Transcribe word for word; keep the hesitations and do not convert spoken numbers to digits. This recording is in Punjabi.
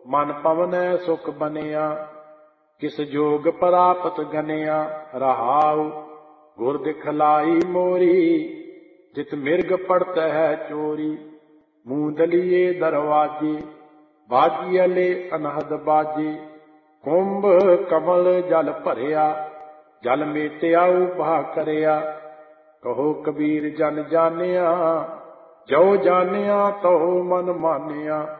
ਮਨ ਪਵਨੈ ਸੁਖ ਬਨਿਆ। ਕਿਸ ਜੋਗ ਪ੍ਰਾਪਤ ਗਨਿਆ ਰਹਾਉ। ਗੁਰ ਦਿਖਲਾਈ ਮੋਰੀ ਜਿਤ ਮਿਰਗ ਪੜਤ ਹੈ ਚੋਰੀ। ਮੂੰਦਲੀਏ ਦਰਵਾਜੇ ਬਾਜੀਅਲੇ ਅਨਹਦ ਬਾਜੇ। ਕੁੰਭ ਕਮਲ ਜਲ ਭਰਿਆ ਜਲ ਮੇਟਿਆ ਉਭਾ ਕਰਿਆ। ਕਹੋ ਕਬੀਰ ਜਨ ਜਾਣਿਆ ਜੋ ਜਾਣਿਆ ਤਉ ਮਨ ਮਾਨਿਆ।